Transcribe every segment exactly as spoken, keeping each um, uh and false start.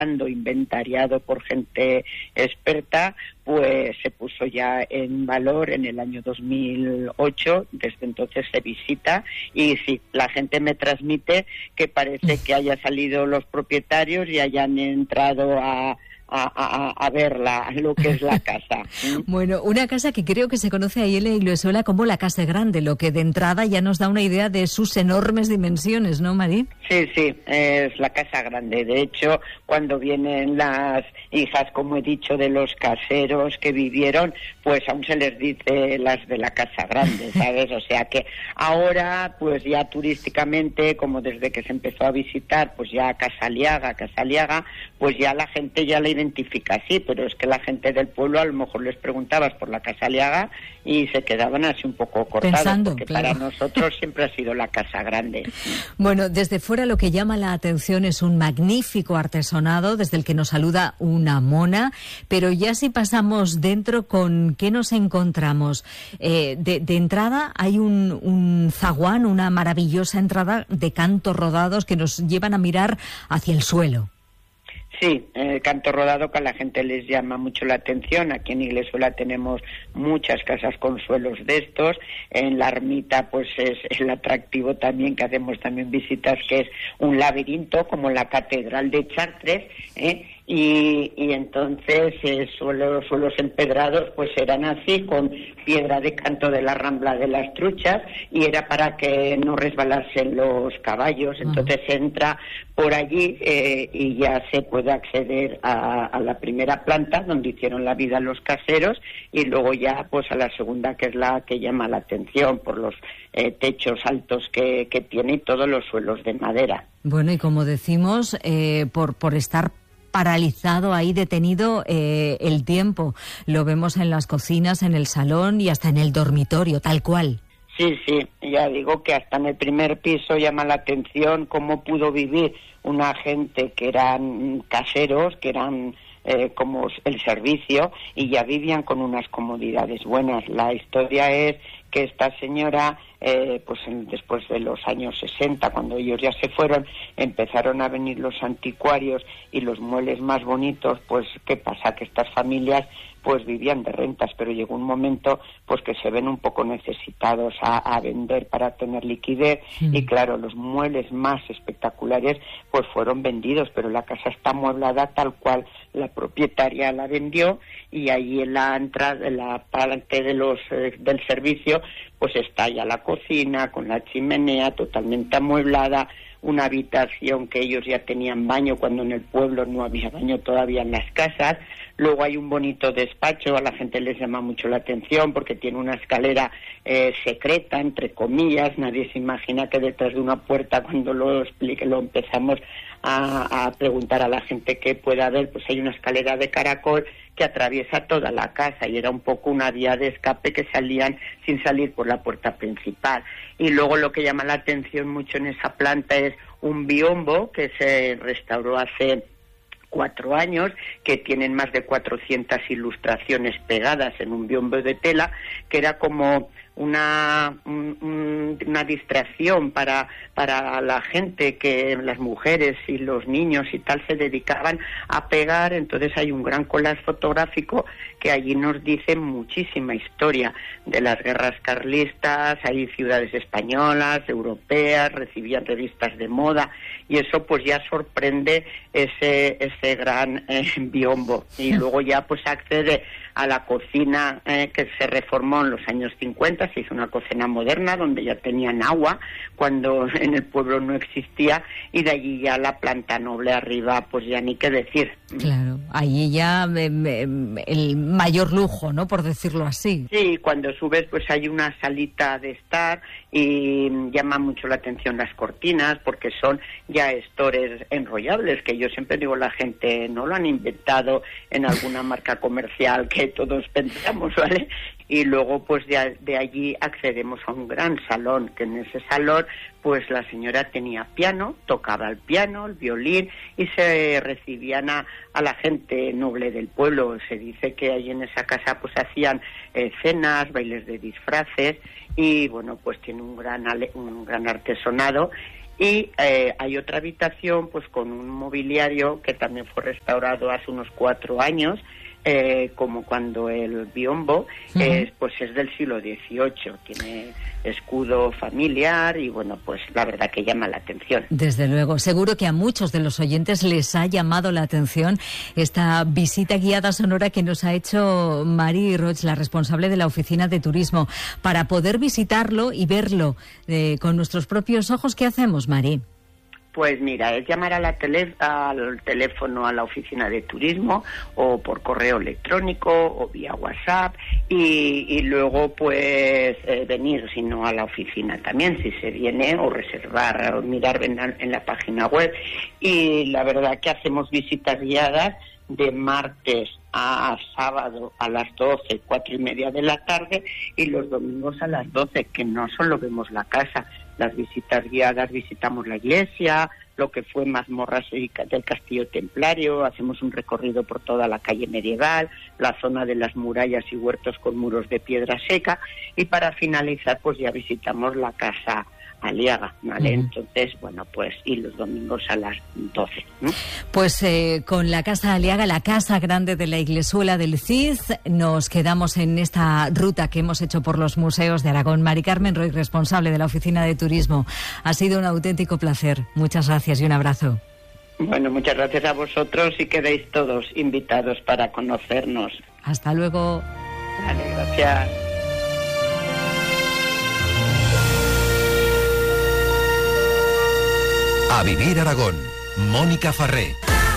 inventariado por gente experta, pues se puso ya en valor en el año dos mil ocho, desde entonces se visita y sí, la gente me transmite que parece que haya salido los propietarios y hayan entrado a A, a, a verla, lo que es la casa. Bueno, una casa que creo que se conoce ahí en la Iglesuela como la Casa Grande, lo que de entrada ya nos da una idea de sus enormes dimensiones, ¿no, Mari? Sí, sí, es la Casa Grande. De hecho, cuando vienen las hijas, como he dicho, de los caseros que vivieron, pues aún se les dice las de la Casa Grande, ¿sabes? O sea que ahora, pues ya turísticamente, como desde que se empezó a visitar, pues ya Casaliaga, Casaliaga, pues ya la gente ya la identifica así, pero es que la gente del pueblo a lo mejor les preguntabas por la Casaliaga y se quedaban así un poco cortados, pensando, porque claro, para nosotros siempre ha sido la Casa Grande. Bueno, desde fuera lo que llama la atención es un magnífico artesonado desde el que nos saluda una mona, pero ya si pasamos dentro, ¿con qué nos encontramos? Eh, de, de entrada hay un, un zaguán, una maravillosa entrada de cantos rodados que nos llevan a mirar hacia el suelo. Sí, el canto rodado que a la gente les llama mucho la atención. Aquí en Iglesuela tenemos muchas casas con suelos de estos. En la ermita pues es el atractivo también, que hacemos también visitas, que es un laberinto como la Catedral de Chartres, ¿eh? Y, y entonces eh, suelos, suelos empedrados pues eran así, con piedra de canto de la Rambla de las Truchas, y era para que no resbalasen los caballos. Entonces se entra por allí eh, y ya se puede acceder a, a la primera planta donde hicieron la vida los caseros, y luego ya pues a la segunda, que es la que llama la atención por los eh, techos altos que, que tiene y todos los suelos de madera. Bueno, y como decimos, eh, por, por estar paralizado ahí, detenido eh, el tiempo. Lo vemos en las cocinas, en el salón y hasta en el dormitorio, tal cual. Sí, sí, ya digo que hasta en el primer piso llama la atención cómo pudo vivir una gente que eran caseros, que eran eh, como el servicio, y ya vivían con unas comodidades buenas. La historia es que esta señora, eh, pues en, después de los años sesenta, cuando ellos ya se fueron, empezaron a venir los anticuarios y los muebles más bonitos. Pues qué pasa, que estas familias pues vivían de rentas, pero llegó un momento pues que se ven un poco necesitados a, a vender para tener liquidez, mm. y claro, los muebles más espectaculares pues fueron vendidos, pero la casa está amueblada tal cual la propietaria la vendió, y allí en la entrada, en la parte de los eh, del servicio, pues está ya la cocina con la chimenea totalmente amueblada, una habitación que ellos ya tenían baño cuando en el pueblo no había baño todavía en las casas. Luego hay un bonito despacho, a la gente les llama mucho la atención porque tiene una escalera eh, secreta, entre comillas. Nadie se imagina que detrás de una puerta, cuando lo explique, lo empezamos a, a preguntar a la gente qué puede haber, pues hay una escalera de caracol que atraviesa toda la casa, y era un poco una vía de escape que salían sin salir por la puerta principal. Y luego lo que llama la atención mucho en esa planta es un biombo que se restauró hace cuatro años, que tienen más de cuatrocientas ilustraciones pegadas en un biombo de tela, que era como una un, una distracción para para la gente, que las mujeres y los niños y tal se dedicaban a pegar. Entonces hay un gran collage fotográfico que allí nos dice muchísima historia de las guerras carlistas. Hay ciudades españolas, europeas, recibían revistas de moda, y eso pues ya sorprende ese ese gran eh, biombo. Y luego ya pues accede a la cocina eh, que se reformó en los años cincuenta, se hizo una cocina moderna donde ya tenían agua cuando en el pueblo no existía, y de allí ya la planta noble arriba, pues ya ni qué decir. Claro, allí ya eh, eh, el mayor lujo, ¿no?, por decirlo así. Sí, cuando subes pues hay una salita de estar, y llama mucho la atención las cortinas porque son ya estores enrollables, que yo siempre digo, la gente no lo han inventado en alguna marca comercial que todos pensamos, ¿vale? Y luego pues de, de allí accedemos a un gran salón, que en ese salón pues la señora tenía piano, tocaba el piano, el violín, y se recibían a, a la gente noble del pueblo. Se dice que ahí en esa casa pues hacían eh, cenas, bailes de disfraces, y bueno, pues tiene un gran ale, un gran artesonado. Y eh, hay otra habitación pues con un mobiliario que también fue restaurado hace unos cuatro años, eh, como cuando el biombo uh-huh. eh, pues es del siglo dieciocho, tiene escudo familiar y bueno, pues la verdad que llama la atención. Desde luego, seguro que a muchos de los oyentes les ha llamado la atención esta visita guiada sonora que nos ha hecho Mari Roig, la responsable de la Oficina de Turismo. Para poder visitarlo y verlo eh, con nuestros propios ojos, ¿qué hacemos, Mari? Pues mira, es llamar a la tele, al teléfono a la oficina de turismo o por correo electrónico o vía WhatsApp y, y luego pues eh, venir, si no a la oficina también, si se viene, o reservar o mirar en la, en la página web. Y la verdad que hacemos visitas guiadas de martes a sábado a las doce, cuatro y media de la tarde, y los domingos a las doce, que no solo vemos la casa. Las visitas guiadas visitamos la iglesia, lo que fue mazmorras del Castillo Templario, hacemos un recorrido por toda la calle medieval, la zona de las murallas y huertos con muros de piedra seca, y para finalizar pues ya visitamos la casa Aliaga, ¿vale? Uh-huh. Entonces, bueno, pues, y los domingos a las doce, ¿no? Pues eh, con la Casa Aliaga, la casa grande de la Iglesuela del Cid, nos quedamos en esta ruta que hemos hecho por los museos de Aragón. Mari Carmen Roig, responsable de la Oficina de Turismo. Ha sido un auténtico placer. Muchas gracias y un abrazo. Bueno, muchas gracias a vosotros y quedáis todos invitados para conocernos. Hasta luego. Vale, gracias. A Vivir Aragón, Mónica Farré.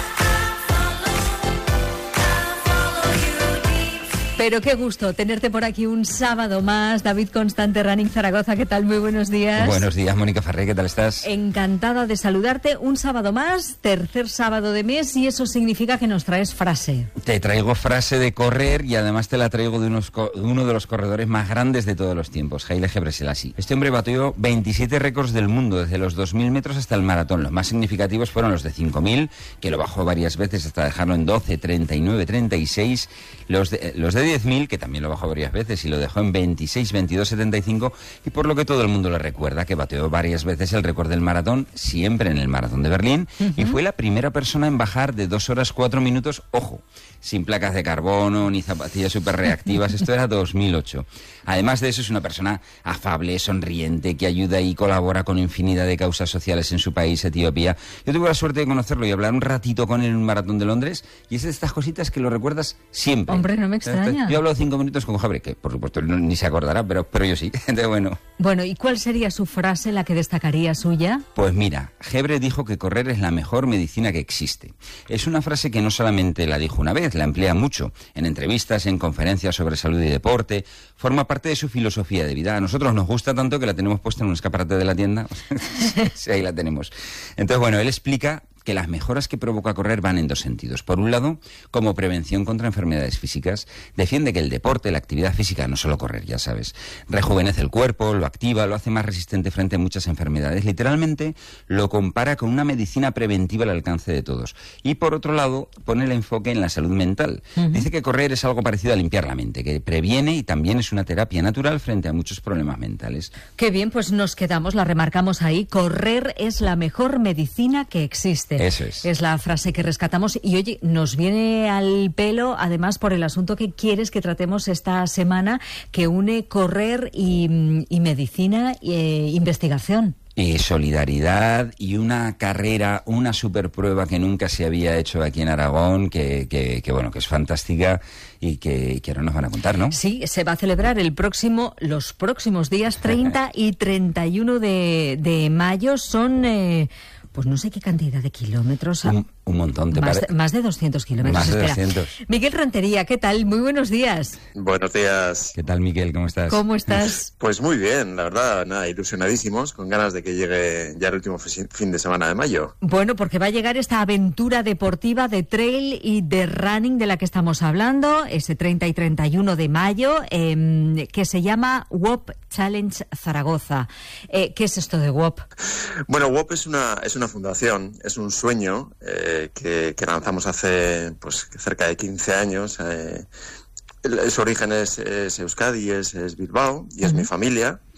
Pero qué gusto tenerte por aquí un sábado más. David Constante, Running Zaragoza, ¿qué tal? Muy buenos días. Buenos días, Mónica Farré, ¿qué tal estás? Encantada de saludarte. Un sábado más, tercer sábado de mes, y eso significa que nos traes frase. Te traigo frase de correr y además te la traigo de unos, uno de los corredores más grandes de todos los tiempos, Haile Gebrselassie. Este hombre batió veintisiete récords del mundo, desde los dos mil metros hasta el maratón. Los más significativos fueron los de cinco mil, que lo bajó varias veces hasta dejarlo en doce, treinta y nueve, treinta y seis. Los de, los de diez mil, que también lo bajó varias veces y lo dejó en veintiséis, veintidós, setenta y cinco, y por lo que todo el mundo le recuerda, que bateó varias veces el récord del maratón, siempre en el maratón de Berlín, uh-huh. y fue la primera persona en bajar de dos horas cuatro minutos, ojo, sin placas de carbono ni zapatillas superreactivas. Esto era dos mil ocho. Además de eso, es una persona afable, sonriente, que ayuda y colabora con infinidad de causas sociales en su país, Etiopía. Yo tuve la suerte de conocerlo y hablar un ratito con él en un maratón de Londres, y es de estas cositas que lo recuerdas siempre. Hombre, no me extraña. Yo hablo cinco minutos con Jabre, que por supuesto no, ni se acordará, pero, pero yo sí. Entonces, bueno. Bueno, ¿y cuál sería su frase, la que destacaría suya? Pues mira, Gebre dijo que correr es la mejor medicina que existe. Es una frase que no solamente la dijo una vez, la emplea mucho, en entrevistas, en conferencias sobre salud y deporte. Forma parte de su filosofía de vida. A nosotros nos gusta tanto que la tenemos puesta en un escaparate de la tienda. Sí, ahí la tenemos. Entonces, bueno, él explica que las mejoras que provoca correr van en dos sentidos. Por un lado, como prevención contra enfermedades físicas, defiende que el deporte, la actividad física, no solo correr, ya sabes, rejuvenece el cuerpo, lo activa, lo hace más resistente frente a muchas enfermedades. Literalmente lo compara con una medicina preventiva al alcance de todos. Y por otro lado, pone el enfoque en la salud mental. Uh-huh. Dice que correr es algo parecido a limpiar la mente, que previene y también es una terapia natural frente a muchos problemas mentales. Qué bien, pues nos quedamos, la remarcamos ahí. Correr es la mejor medicina que existe. Eso es. Es la frase que rescatamos. Y oye, nos viene al pelo, además, por el asunto que quieres que tratemos esta semana, que une correr y, y medicina e investigación. Y solidaridad y una carrera, una superprueba que nunca se había hecho aquí en Aragón, que, que, que bueno, que es fantástica y que, que ahora nos van a contar, ¿no? Sí, se va a celebrar el próximo, los próximos días treinta y treinta y uno de, de mayo. Son... Eh, Pues no sé qué cantidad de kilómetros. Un, un montón. ¿Te más, pare... más de doscientos kilómetros. Más de Espera. doscientos. Miguel Rentería, ¿qué tal? Muy buenos días. Buenos días. ¿Qué tal, Miguel? ¿Cómo estás? ¿Cómo estás? Pues muy bien, la verdad, nada, ilusionadísimos, con ganas de que llegue ya el último fin de semana de mayo. Bueno, porque va a llegar esta aventura deportiva de trail y de running de la que estamos hablando, ese treinta y treinta y uno de mayo, eh, que se llama W O P Challenge Zaragoza. Eh, ¿Qué es esto de W O P? Bueno, W O P es una, es una fundación, es un sueño eh, que, que lanzamos hace pues cerca de quince años. Eh, su origen es, es Euskadi, es, es Bilbao y es uh-huh. mi familia.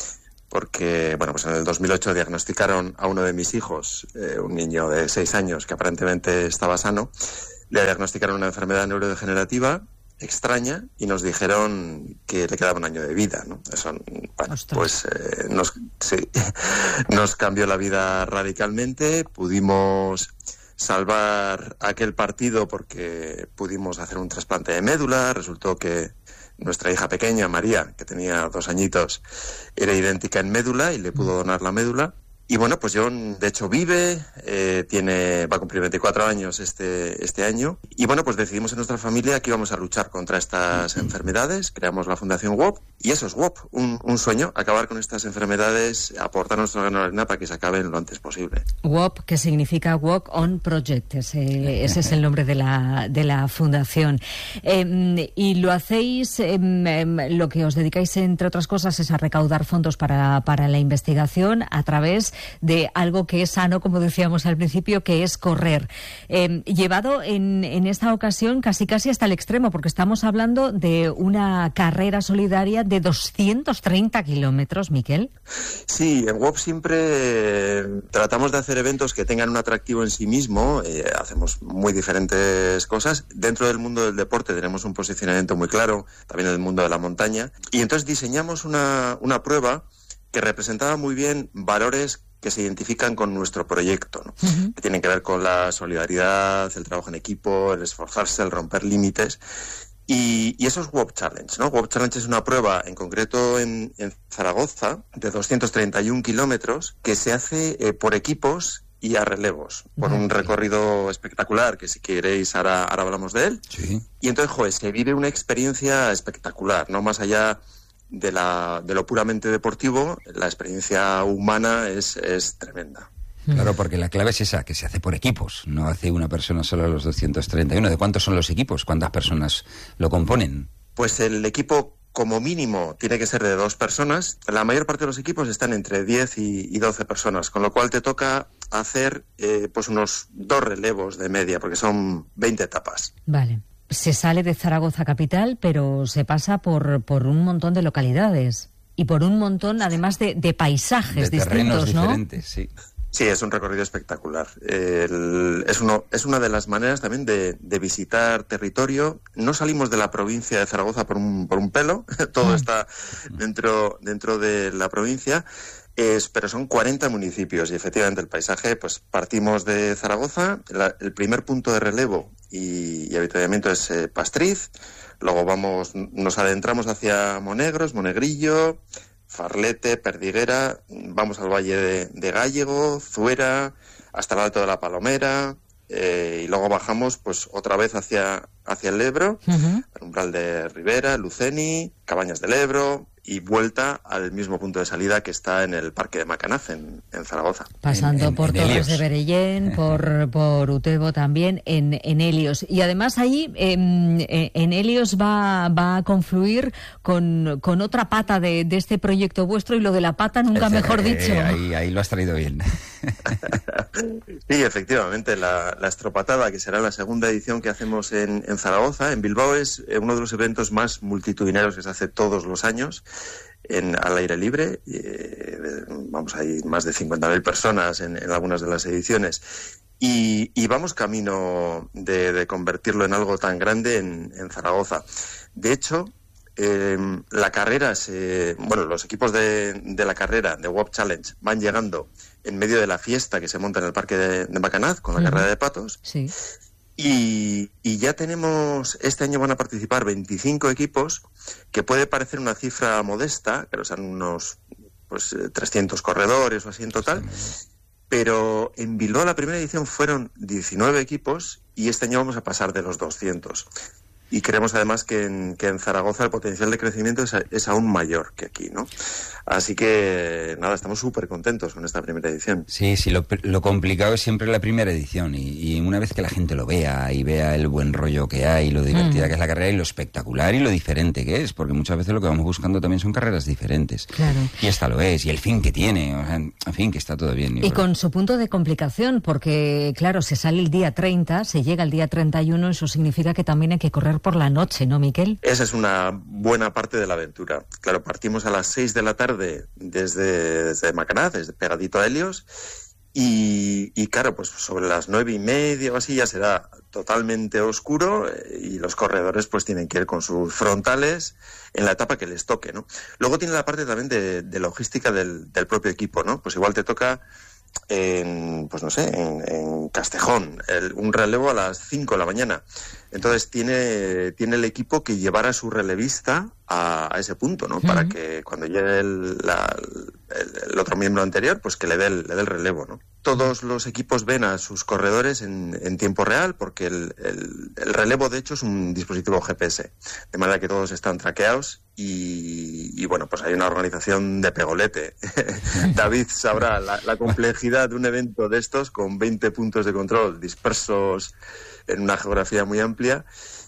porque, bueno, pues en el dos mil ocho diagnosticaron a uno de mis hijos, eh, un niño de seis años que aparentemente estaba sano, le diagnosticaron una enfermedad neurodegenerativa extraña y nos dijeron que le quedaba un año de vida, ¿no? Eso, bueno, pues eh, nos, sí, nos cambió la vida radicalmente. Pudimos salvar aquel partido porque pudimos hacer un trasplante de médula. Resultó que nuestra hija pequeña, María, que tenía dos añitos, era idéntica en médula y le pudo donar la médula. Y bueno, pues John, de hecho, vive, eh, tiene, va a cumplir veinticuatro años este, este año. Y bueno, pues decidimos en nuestra familia que íbamos a luchar contra estas enfermedades. Creamos la Fundación W O P. Y eso es W O P, un, un sueño, acabar con estas enfermedades, aportar nuestro grano de arena para que se acaben lo antes posible. W O P, que significa Walk On Project, ese, ese es el nombre de la, de la fundación. Eh, y lo hacéis, eh, lo que os dedicáis, entre otras cosas, es a recaudar fondos para, para la investigación a través de algo que es sano, como decíamos al principio, que es correr. Eh, llevado en, en esta ocasión casi casi hasta el extremo, porque estamos hablando de una carrera solidaria de doscientos treinta kilómetros, Miquel. Sí, en W O P siempre eh, tratamos de hacer eventos que tengan un atractivo en sí mismo. Eh, hacemos muy diferentes cosas. Dentro del mundo del deporte tenemos un posicionamiento muy claro, también en el mundo de la montaña. Y entonces diseñamos una, una prueba que representaba muy bien valores que se identifican con nuestro proyecto, ¿no? Uh-huh. Que tienen que ver con la solidaridad, el trabajo en equipo, el esforzarse, el romper límites. Y, y eso es W O P Challenge, ¿no? W O P Challenge es una prueba, en concreto en, en Zaragoza, de doscientos treinta y un kilómetros, que se hace eh, por equipos y a relevos, por un recorrido espectacular, que si queréis ahora, ahora hablamos de él. Sí. Y entonces, joder, se vive una experiencia espectacular, ¿no? Más allá de la de lo puramente deportivo, la experiencia humana es, es tremenda. Claro, porque la clave es esa, que se hace por equipos, no hace una persona solo los doscientos treinta y uno. ¿De cuántos son los equipos? ¿Cuántas personas lo componen? Pues el equipo, como mínimo, tiene que ser de dos personas. La mayor parte de los equipos están entre diez y doce personas, con lo cual te toca hacer eh, pues unos dos relevos de media, porque son veinte etapas. Vale. Se sale de Zaragoza capital, pero se pasa por, por un montón de localidades y por un montón, además, de, de paisajes de distintos, terrenos ¿no? diferentes, sí. Sí, es un recorrido espectacular. El, es, uno, es una de las maneras también de, de visitar territorio. No salimos de la provincia de Zaragoza por un, por un pelo, todo está dentro, dentro de la provincia. Es, pero son cuarenta municipios y efectivamente el paisaje, pues partimos de Zaragoza, la, el primer punto de relevo y, y avituallamiento es eh, Pastriz, luego vamos, nos adentramos hacia Monegros, Monegrillo, Farlete, Perdiguera, vamos al Valle de, de Gállego, Zuera, hasta el Alto de la Palomera, eh, y luego bajamos pues otra vez hacia, hacia el Ebro, uh-huh. el umbral de Ribera, Luceni, Cabañas del Ebro, y vuelta al mismo punto de salida que está en el Parque de Macanaz, en, en Zaragoza. Pasando en, en, por en Torres Helios. de Berellén, por, por Utebo también, en, en Helios. Y además ahí, eh, en Helios va, va a confluir con, con otra pata de, de este proyecto vuestro, y lo de la pata nunca mejor eh, dicho. Ahí, ahí lo has traído bien. Sí, efectivamente, la, la Estropatada, que será la segunda edición que hacemos en, en Zaragoza, en Bilbao, es uno de los eventos más multitudinarios que se hace todos los años. En, al aire libre, eh, vamos a ir más de cincuenta mil personas en, en algunas de las ediciones, y, y vamos camino de, de convertirlo en algo tan grande en, en Zaragoza. De hecho, eh, la carrera, se, bueno, los equipos de, de la carrera de W O P Challenge van llegando en medio de la fiesta que se monta en el Parque de, de Macanaz con la uh-huh. carrera de patos. Sí. Y, y ya tenemos, este año van a participar veinticinco equipos, que puede parecer una cifra modesta, pero son unos pues trescientos corredores o así en total, pero en Bilbao la primera edición fueron diecinueve equipos y este año vamos a pasar de los doscientos. Y creemos además que en, que en Zaragoza el potencial de crecimiento es, es aún mayor que aquí, ¿no? Así que, nada, estamos súper contentos con esta primera edición. Sí, sí, lo, lo complicado es siempre la primera edición. Y, y una vez que la gente lo vea y vea el buen rollo que hay, lo divertida mm. que es la carrera y lo espectacular y lo diferente que es, porque muchas veces lo que vamos buscando también son carreras diferentes. Claro. Y esta lo es, y el fin que tiene, o sea, en fin, que está todo bien. Y, y con su punto de complicación, porque, claro, se sale el día treinta, se llega el día treinta y uno, eso significa que también hay que correr correr por la noche, ¿no, Miquel? Esa es una buena parte de la aventura. Claro, partimos a las seis de la tarde desde, desde Macanaz, desde pegadito a Helios, y, y claro, pues sobre las nueve y media o así ya será totalmente oscuro y los corredores pues tienen que ir con sus frontales en la etapa que les toque, ¿no? Luego tiene la parte también de, de logística del, del propio equipo, ¿no? Pues igual te toca en, pues no sé, en, en Castejón, el, un relevo a las cinco de la mañana. Entonces tiene, tiene el equipo que llevar a su relevista a, a ese punto, ¿no? Uh-huh. Para que cuando llegue el, la, el, el otro miembro anterior, pues que le dé el, le dé el relevo, ¿no? Todos los equipos ven a sus corredores en, en tiempo real, porque el, el, el relevo, de hecho, es un dispositivo G P S, de manera que todos están traqueados y, y bueno, pues hay una organización de pegolete. David sabrá la, la complejidad de un evento de estos con veinte puntos de control dispersos en una geografía muy amplia.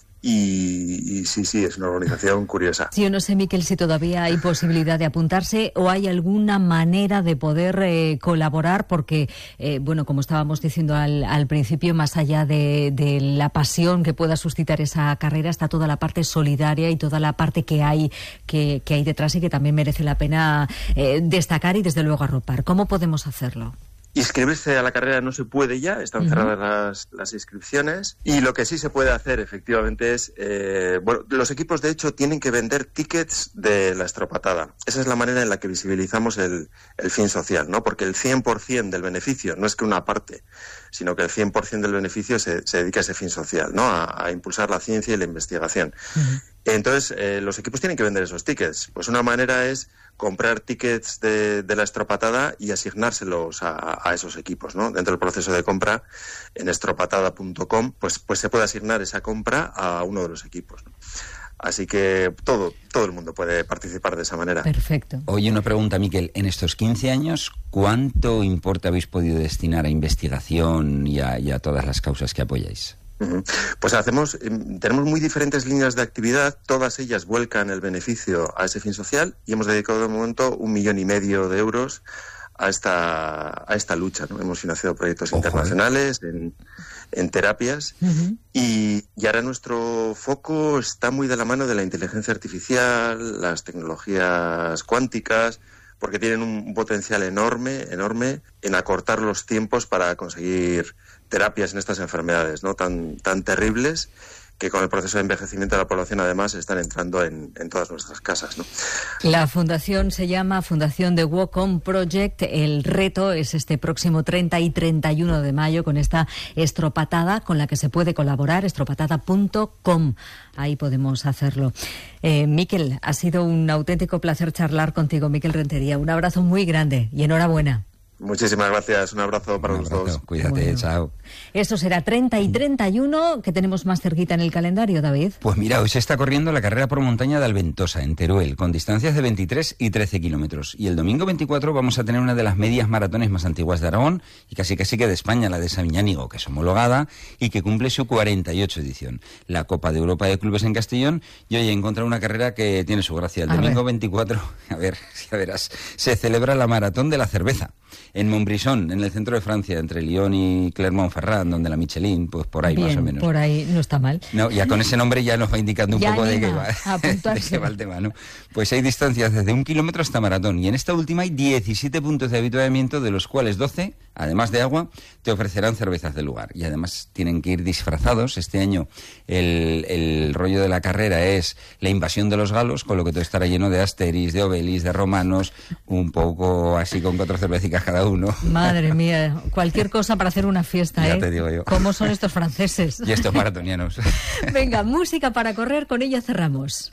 Y, y sí, sí, es una organización curiosa. Sí, yo no sé, Miquel, si todavía hay posibilidad de apuntarse o hay alguna manera de poder eh, colaborar, porque, eh, bueno, como estábamos diciendo al, al principio, más allá de, de la pasión que pueda suscitar esa carrera, está toda la parte solidaria y toda la parte que hay, que, que hay detrás y que también merece la pena eh, destacar y, desde luego, arropar. ¿Cómo podemos hacerlo? Inscribirse a la carrera no se puede ya, están uh-huh. cerradas las, las inscripciones, y lo que sí se puede hacer efectivamente es, eh, bueno, los equipos de hecho tienen que vender tickets de la estropatada. Esa es la manera en la que visibilizamos el, el fin social, ¿no? Porque el cien por ciento del beneficio no es que una parte, sino que el cien por ciento del beneficio se, se dedica a ese fin social, ¿no? A, a impulsar la ciencia y la investigación. Uh-huh. Entonces, eh, los equipos tienen que vender esos tickets. Pues una manera es comprar tickets de, de la estropatada y asignárselos a, a esos equipos, ¿no? Dentro del proceso de compra, en estropatada punto com, pues, pues se puede asignar esa compra a uno de los equipos, ¿no? Así que todo, todo el mundo puede participar de esa manera. Perfecto. Oye, una pregunta, Miquel. En estos quince años, ¿cuánto importe habéis podido destinar a investigación y a, y a todas las causas que apoyáis? Pues hacemos, tenemos muy diferentes líneas de actividad, todas ellas vuelcan el beneficio a ese fin social y hemos dedicado de momento un millón y medio de euros a esta a esta lucha, ¿no? Hemos financiado proyectos Ojo, internacionales eh. en, en terapias uh-huh. y, y ahora nuestro foco está muy de la mano de la inteligencia artificial, las tecnologías cuánticas, porque tienen un potencial enorme, enorme en acortar los tiempos para conseguir terapias en estas enfermedades, ¿no? tan, tan terribles, que con el proceso de envejecimiento de la población además están entrando en, en todas nuestras casas, ¿no? La fundación se llama Fundación The Walk On Project. El reto es este próximo treinta y treinta y uno de mayo con esta estropatada con la que se puede colaborar, estropatada punto com. Ahí podemos hacerlo. Eh, Miquel, ha sido un auténtico placer charlar contigo, Miquel Rentería. Un abrazo muy grande y enhorabuena. Muchísimas gracias, un abrazo para un los abrazo. dos. Cuídate, bueno, chao. Eso será treinta y treinta y uno, que tenemos más cerquita en el calendario, David. Pues mira, hoy se está corriendo la carrera por montaña de Alventosa, en Teruel, con distancias de veintitrés y trece kilómetros. Y el domingo veinticuatro vamos a tener una de las medias maratones más antiguas de Aragón, y casi casi que de España, la de Sabiñánigo, que es homologada y que cumple su cuarenta y ocho edición. La Copa de Europa de Clubes en Castellón, y hoy he encontrado una carrera que tiene su gracia. El a domingo ver. veinticuatro, a ver, ya verás, se celebra la Maratón de la Cerveza, en Montbrison, en el centro de Francia, entre Lyon y Clermont-Ferrand, donde la Michelin, pues por ahí. Bien, más o menos. Por ahí no está mal. No, ya con ese nombre ya nos va indicando un ya poco de qué, va, de qué va el tema, ¿no? Pues hay distancias desde un kilómetro hasta maratón, y en esta última hay diecisiete puntos de habituallamiento, de los cuales doce, además de agua, te ofrecerán cervezas del lugar. Y además tienen que ir disfrazados. Este año el, el rollo de la carrera es la invasión de los galos, con lo que todo estará lleno de Asterix, de Obelix, de romanos, un poco así con cuatro cervecitas cada uno. Madre mía, cualquier cosa para hacer una fiesta, ya ¿eh? Te digo yo. ¿Cómo son estos franceses? Y estos maratonianos. Venga, música para correr, con ella cerramos.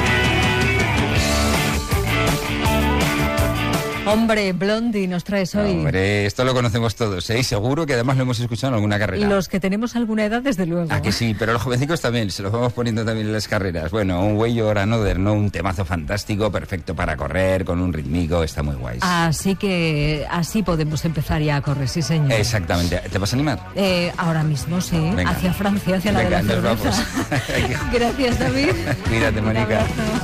Hombre, Blondie, nos traes hoy. Hombre, esto lo conocemos todos, ¿eh? Y seguro que además lo hemos escuchado en alguna carrera. Los que tenemos alguna edad, desde luego. Ah, que sí, pero los jovencicos también, se los vamos poniendo también en las carreras. Bueno, un Way or Another, ¿no? Un temazo fantástico, perfecto para correr, con un ritmico, está muy guay. Así que así podemos empezar ya a correr, sí, señor. Exactamente. ¿Te vas a animar? Eh, ahora mismo, sí. Venga. Hacia Francia, hacia Venga, la de la nos cerveza. Vamos. Gracias, David. Cuídate, Mónica.